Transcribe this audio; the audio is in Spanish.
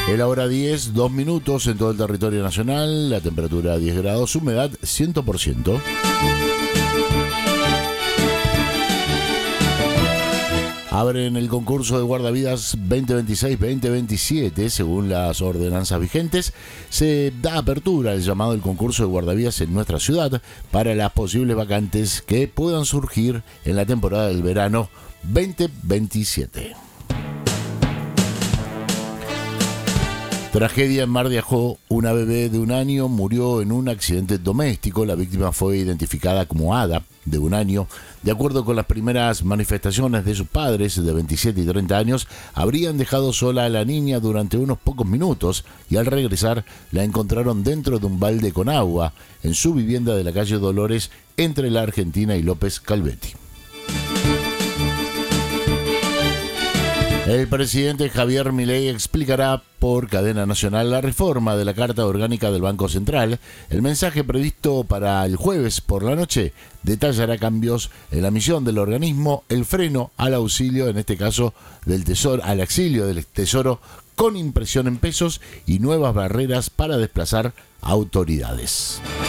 Es la hora 10, 2 minutos en todo el territorio nacional, la temperatura 10 grados, humedad 100%. Abren el concurso de guardavidas 2026-2027. Según las ordenanzas vigentes, se da apertura al llamado del concurso de guardavidas en nuestra ciudad para las posibles vacantes que puedan surgir en la temporada del verano 2027. Tragedia en Mar de Ajó. Una bebé de 1 año murió en un accidente doméstico. La víctima fue identificada como Ada, de 1 año. De acuerdo con las primeras manifestaciones de sus padres, de 27 y 30 años, habrían dejado sola a la niña durante unos pocos minutos y al regresar la encontraron dentro de un balde con agua en su vivienda de la calle Dolores entre la Argentina y López Calvetti. El presidente Javier Milei explicará por cadena nacional la reforma de la Carta Orgánica del Banco Central. El mensaje previsto para el jueves por la noche detallará cambios en la misión del organismo, el freno al auxilio, en este caso del Tesoro, al auxilio del Tesoro con impresión en pesos y nuevas barreras para desplazar autoridades.